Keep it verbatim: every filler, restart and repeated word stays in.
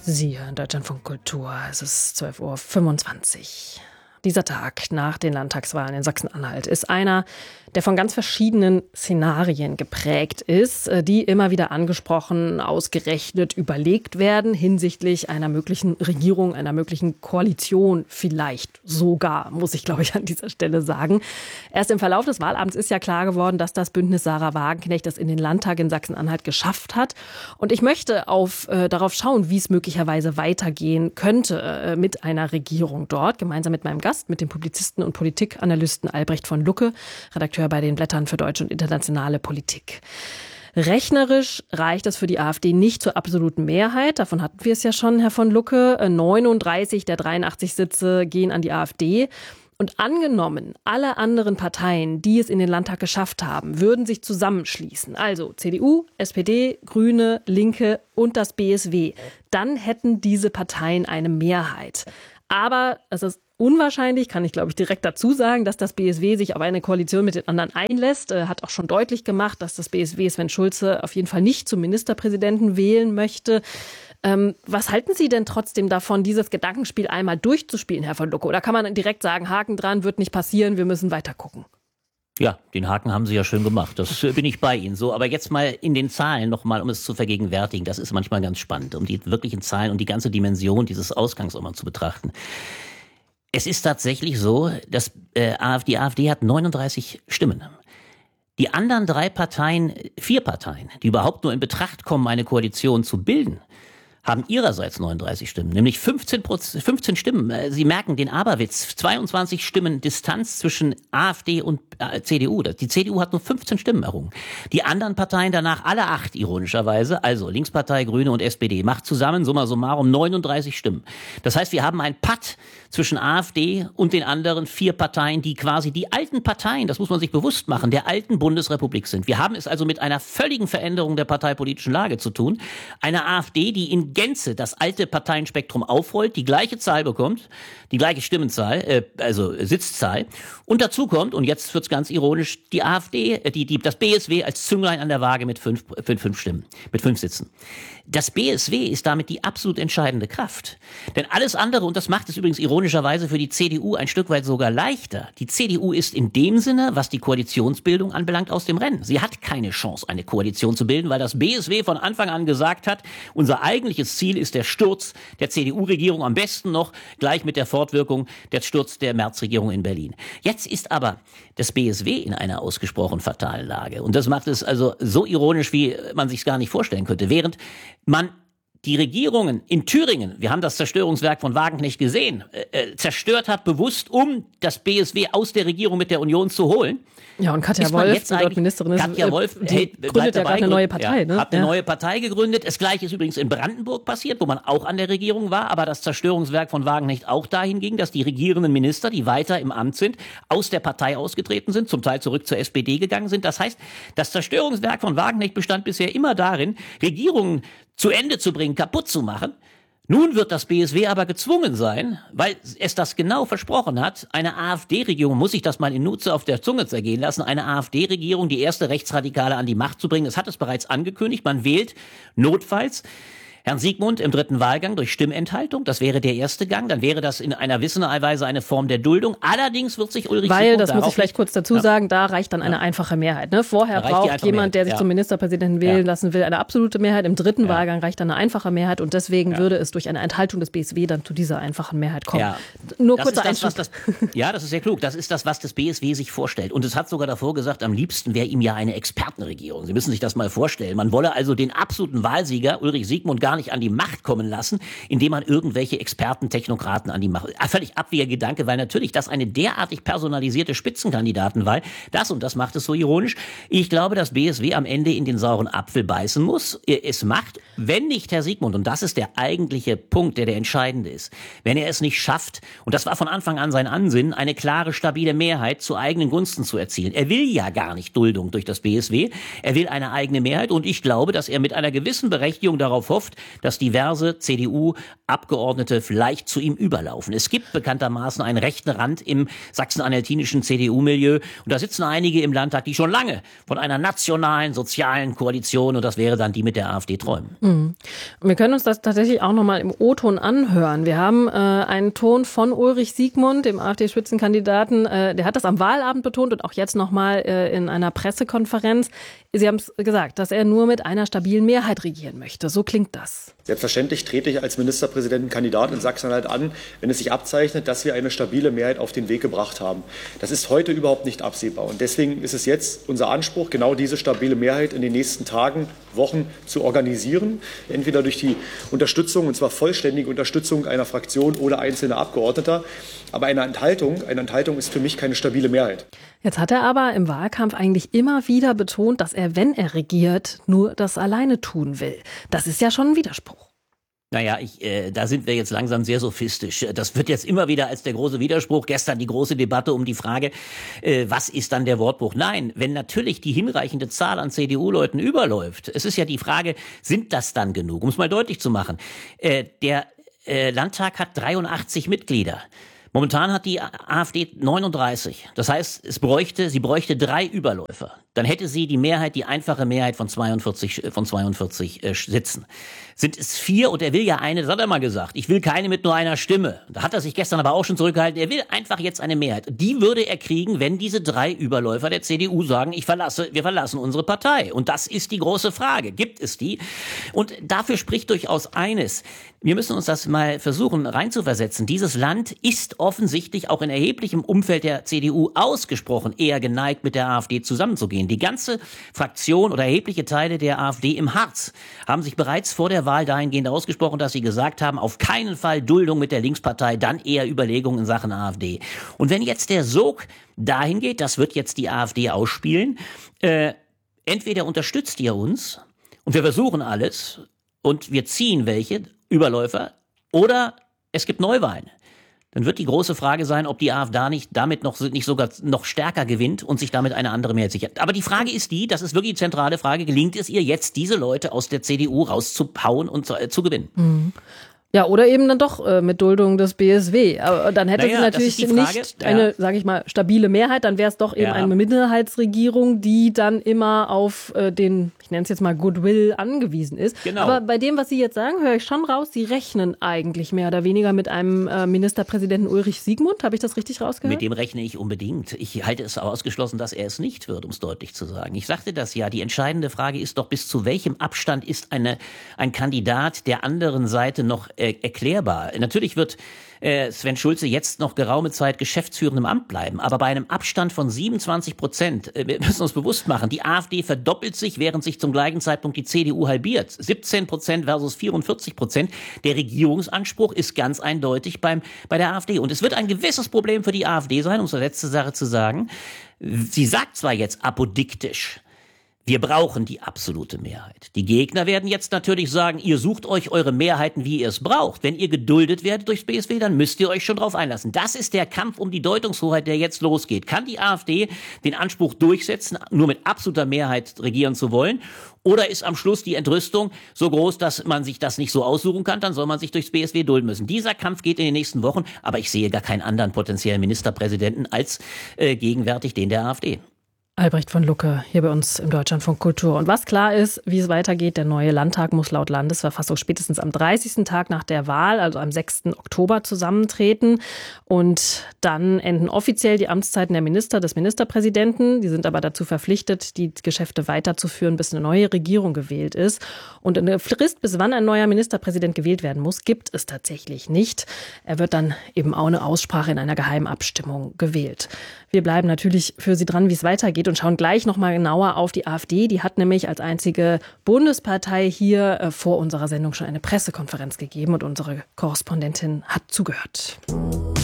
Sie hören Deutschlandfunk Kultur. Es ist zwölf Uhr fünfundzwanzig. Dieser Tag nach den Landtagswahlen in Sachsen-Anhalt ist einer, der von ganz verschiedenen Szenarien geprägt ist, die immer wieder angesprochen, ausgerechnet, überlegt werden hinsichtlich einer möglichen Regierung, einer möglichen Koalition vielleicht sogar, muss ich glaube ich an dieser Stelle sagen. Erst im Verlauf des Wahlabends ist ja klar geworden, dass das Bündnis Sahra Wagenknecht das in den Landtag in Sachsen-Anhalt geschafft hat. Und ich möchte auf, äh, darauf schauen, wie es möglicherweise weitergehen könnte äh, mit einer Regierung dort, gemeinsam mit meinem Gast, mit dem Publizisten und Politikanalysten Albrecht von Lucke, Redakteur bei den Blättern für deutsche und internationale Politik. Rechnerisch reicht es für die AfD nicht zur absoluten Mehrheit. Davon hatten wir es ja schon, Herr von Lucke. neununddreißig der dreiundachtzig Sitze gehen an die AfD. Und angenommen, alle anderen Parteien, die es in den Landtag geschafft haben, würden sich zusammenschließen, also C D U, S P D, Grüne, Linke und das B S W, dann hätten diese Parteien eine Mehrheit. Aber es ist unwahrscheinlich, kann ich glaube ich direkt dazu sagen, dass das B S W sich auf eine Koalition mit den anderen einlässt. Er hat auch schon deutlich gemacht, dass das B S W Sven Schulze auf jeden Fall nicht zum Ministerpräsidenten wählen möchte. Ähm, was halten Sie denn trotzdem davon, dieses Gedankenspiel einmal durchzuspielen, Herr von Lucke? Oder kann man direkt sagen, Haken dran, wird nicht passieren, wir müssen weiter gucken? Ja, den Haken haben Sie ja schön gemacht. Das bin ich bei Ihnen. So, aber jetzt mal in den Zahlen nochmal, um es zu vergegenwärtigen. Das ist manchmal ganz spannend, um die wirklichen Zahlen und die ganze Dimension dieses Ausgangs auch mal zu betrachten. Es ist tatsächlich so, dass äh, die AfD hat neununddreißig Stimmen. Die anderen drei Parteien, vier Parteien, die überhaupt nur in Betracht kommen, eine Koalition zu bilden, haben ihrerseits neununddreißig Stimmen, nämlich fünfzehn, fünfzehn Stimmen. Sie merken den Aberwitz. zweiundzwanzig Stimmen Distanz zwischen AfD und C D U. Die C D U hat nur fünfzehn Stimmen errungen. Die anderen Parteien danach alle acht, ironischerweise, also Linkspartei, Grüne und S P D, macht zusammen summa summarum neununddreißig Stimmen. Das heißt, wir haben ein Patt zwischen AfD und den anderen vier Parteien, die quasi die alten Parteien, das muss man sich bewusst machen, der alten Bundesrepublik sind. Wir haben es also mit einer völligen Veränderung der parteipolitischen Lage zu tun. Eine AfD, die in Gänze das alte Parteienspektrum aufrollt, die gleiche Zahl bekommt, die gleiche Stimmenzahl, äh, also Sitzzahl. Und dazu kommt, und jetzt wird's ganz ironisch, die AfD, die, die, das B S W als Zünglein an der Waage mit fünf, mit fünf Stimmen, mit fünf Sitzen. Das B S W ist damit die absolut entscheidende Kraft. Denn alles andere, und das macht es übrigens ironischerweise für die C D U ein Stück weit sogar leichter. Die C D U ist in dem Sinne, was die Koalitionsbildung anbelangt, aus dem Rennen. Sie hat keine Chance, eine Koalition zu bilden, weil das B S W von Anfang an gesagt hat, unser eigentliches Ziel ist der Sturz der C D U-Regierung, am besten noch gleich mit der Fortwirkung der Sturz der Merz-Regierung in Berlin. Jetzt ist aber das B S W in einer ausgesprochen fatalen Lage. Und das macht es also so ironisch, wie man sich es gar nicht vorstellen könnte. Während man die Regierungen in Thüringen, wir haben das Zerstörungswerk von Wagenknecht gesehen, äh, zerstört hat, bewusst, um das B S W aus der Regierung mit der Union zu holen. Ja, und Katja Wolf, die dort Ministerin ist, Katja Wolf die hält, gründet ja gerade eine neue Partei. Ja, ne? hat eine ja. neue Partei gegründet. Das Gleiche ist übrigens in Brandenburg passiert, wo man auch an der Regierung war, aber das Zerstörungswerk von Wagenknecht auch dahin ging, dass die regierenden Minister, die weiter im Amt sind, aus der Partei ausgetreten sind, zum Teil zurück zur S P D gegangen sind. Das heißt, das Zerstörungswerk von Wagenknecht bestand bisher immer darin, Regierungen zu Ende zu bringen, kaputt zu machen. Nun wird das B S W aber gezwungen sein, weil es das genau versprochen hat, eine AfD-Regierung, muss sich das mal in Nutze auf der Zunge zergehen lassen, eine AfD-Regierung, die erste Rechtsradikale an die Macht zu bringen. Es hat es bereits angekündigt, man wählt notfalls Herrn Siegmund im dritten Wahlgang durch Stimmenthaltung. Das wäre der erste Gang. Dann wäre das in einer gewissen Weise eine Form der Duldung. Allerdings wird sich Ulrich Weil, Siegmund das muss ich vielleicht kurz dazu ja. sagen, da reicht dann eine ja. einfache Mehrheit. Ne? Vorher braucht jemand, der sich ja. zum Ministerpräsidenten wählen ja. lassen will, eine absolute Mehrheit. Im dritten ja. Wahlgang reicht dann eine einfache Mehrheit. Und deswegen ja. würde es durch eine Enthaltung des B S W dann zu dieser einfachen Mehrheit kommen. Ja. Nur das kurzer das, das, Ja, das ist sehr klug. Das ist das, was das B S W sich vorstellt. Und es hat sogar davor gesagt, am liebsten wäre ihm ja eine Expertenregierung. Sie müssen sich das mal vorstellen. Man wolle also den absoluten Wahlsieger Ulrich Siegmund gar nicht an die Macht kommen lassen, indem man irgendwelche Experten, Technokraten an die Macht. Völlig abwegiger Gedanke, weil natürlich das eine derartig personalisierte Spitzenkandidatenwahl, das und das macht es so ironisch. Ich glaube, dass B S W am Ende in den sauren Apfel beißen muss. Es macht, wenn nicht Herr Siegmund, und das ist der eigentliche Punkt, der der entscheidende ist, wenn er es nicht schafft, und das war von Anfang an sein Ansinnen, eine klare, stabile Mehrheit zu eigenen Gunsten zu erzielen. Er will ja gar nicht Duldung durch das B S W, er will eine eigene Mehrheit, und ich glaube, dass er mit einer gewissen Berechtigung darauf hofft, dass diverse C D U-Abgeordnete vielleicht zu ihm überlaufen. Es gibt bekanntermaßen einen rechten Rand im sachsen-anhaltinischen C D U-Milieu. Und da sitzen einige im Landtag, die schon lange von einer nationalen, sozialen Koalition, und das wäre dann die mit der AfD, träumen. Mhm. Wir können uns das tatsächlich auch nochmal im O-Ton anhören. Wir haben äh, einen Ton von Ulrich Siegmund, dem AfD-Spitzenkandidaten. Äh, der hat das am Wahlabend betont und auch jetzt nochmal äh, in einer Pressekonferenz. Sie haben es gesagt, dass er nur mit einer stabilen Mehrheit regieren möchte. So klingt das. Selbstverständlich trete ich als Ministerpräsidentenkandidat in Sachsen-Anhalt an, wenn es sich abzeichnet, dass wir eine stabile Mehrheit auf den Weg gebracht haben. Das ist heute überhaupt nicht absehbar. Und deswegen ist es jetzt unser Anspruch, genau diese stabile Mehrheit in den nächsten Tagen, Wochen zu organisieren. Entweder durch die Unterstützung, und zwar vollständige Unterstützung einer Fraktion oder einzelner Abgeordneter. Aber eine Enthaltung, eine Enthaltung ist für mich keine stabile Mehrheit. Jetzt hat er aber im Wahlkampf eigentlich immer wieder betont, dass er, wenn er regiert, nur das alleine tun will. Das ist ja schon ein Widerspruch. Naja, ich, äh, da sind wir jetzt langsam sehr sophistisch. Das wird jetzt immer wieder als der große Widerspruch. Gestern die große Debatte um die Frage, äh, was ist dann der Wortbruch? Nein, wenn natürlich die hinreichende Zahl an C D U-Leuten überläuft. Es ist ja die Frage, sind das dann genug? Um es mal deutlich zu machen. Äh, der äh, Landtag hat dreiundachtzig Mitglieder. Momentan hat die AfD neununddreißig. Das heißt, es bräuchte, sie bräuchte drei Überläufer. Dann hätte sie die Mehrheit, die einfache Mehrheit von zweiundvierzig, von zweiundvierzig äh, Sitzen. Sind es vier, und er will ja eine, das hat er mal gesagt, ich will keine mit nur einer Stimme. Da hat er sich gestern aber auch schon zurückgehalten. Er will einfach jetzt eine Mehrheit. Die würde er kriegen, wenn diese drei Überläufer der C D U sagen, ich verlasse, wir verlassen unsere Partei. Und das ist die große Frage. Gibt es die? Und dafür spricht durchaus eines. Wir müssen uns das mal versuchen reinzuversetzen. Dieses Land ist offensichtlich auch in erheblichem Umfeld der C D U ausgesprochen eher geneigt, mit der AfD zusammenzugehen. Die ganze Fraktion oder erhebliche Teile der AfD im Harz haben sich bereits vor der Wahl dahingehend ausgesprochen, dass sie gesagt haben, auf keinen Fall Duldung mit der Linkspartei, dann eher Überlegungen in Sachen AfD. Und wenn jetzt der Sog dahin geht, das wird jetzt die AfD ausspielen, äh, entweder unterstützt ihr uns und wir versuchen alles und wir ziehen welche Überläufer, oder es gibt Neuwahlen. Dann wird die große Frage sein, ob die AfD nicht damit noch nicht sogar noch stärker gewinnt und sich damit eine andere Mehrheit sichert. Aber die Frage ist die, das ist wirklich die zentrale Frage, gelingt es ihr jetzt, diese Leute aus der C D U rauszuhauen und zu, äh, zu gewinnen? Mhm. Ja, oder eben dann doch äh, mit Duldung des B S W. Aber dann hätte naja, sie natürlich nicht eine, ja. sage ich mal, stabile Mehrheit. Dann wäre es doch eben ja. eine Minderheitsregierung, die dann immer auf äh, den, ich nenne es jetzt mal Goodwill, angewiesen ist. Genau. Aber bei dem, was Sie jetzt sagen, höre ich schon raus, Sie rechnen eigentlich mehr oder weniger mit einem äh, Ministerpräsidenten Ulrich Siegmund. Habe ich das richtig rausgehört? Mit dem rechne ich unbedingt. Ich halte es ausgeschlossen, dass er es nicht wird, um es deutlich zu sagen. Ich sagte das ja. Die entscheidende Frage ist doch, bis zu welchem Abstand ist eine, ein Kandidat der anderen Seite noch erklärbar. Natürlich wird äh, Sven Schulze jetzt noch geraume Zeit geschäftsführend im Amt bleiben, aber bei einem Abstand von siebenundzwanzig Prozent, äh, wir müssen uns bewusst machen, die AfD verdoppelt sich, während sich zum gleichen Zeitpunkt die C D U halbiert. siebzehn Prozent versus vierundvierzig Prozent. Der Regierungsanspruch ist ganz eindeutig beim bei der AfD. Und es wird ein gewisses Problem für die AfD sein, um zur letzte Sache zu sagen. Sie sagt zwar jetzt apodiktisch, wir brauchen die absolute Mehrheit. Die Gegner werden jetzt natürlich sagen, ihr sucht euch eure Mehrheiten, wie ihr es braucht. Wenn ihr geduldet werdet durchs B S W, dann müsst ihr euch schon drauf einlassen. Das ist der Kampf um die Deutungshoheit, der jetzt losgeht. Kann die AfD den Anspruch durchsetzen, nur mit absoluter Mehrheit regieren zu wollen? Oder ist am Schluss die Entrüstung so groß, dass man sich das nicht so aussuchen kann? Dann soll man sich durchs B S W dulden müssen. Dieser Kampf geht in den nächsten Wochen, aber ich sehe gar keinen anderen potenziellen Ministerpräsidenten als äh, gegenwärtig den der AfD. Albrecht von Lucke hier bei uns im Deutschlandfunk Kultur. Und was klar ist, wie es weitergeht, der neue Landtag muss laut Landesverfassung spätestens am dreißigsten Tag nach der Wahl, also am sechsten Oktober, zusammentreten. Und dann enden offiziell die Amtszeiten der Minister, des Ministerpräsidenten. Die sind aber dazu verpflichtet, die Geschäfte weiterzuführen, bis eine neue Regierung gewählt ist. Und eine Frist, bis wann ein neuer Ministerpräsident gewählt werden muss, gibt es tatsächlich nicht. Er wird dann eben auch eine Aussprache in einer Geheimabstimmung gewählt. Wir bleiben natürlich für Sie dran, wie es weitergeht, und schauen gleich noch mal genauer auf die AfD. Die hat nämlich als einzige Bundespartei hier äh, vor unserer Sendung schon eine Pressekonferenz gegeben und unsere Korrespondentin hat zugehört.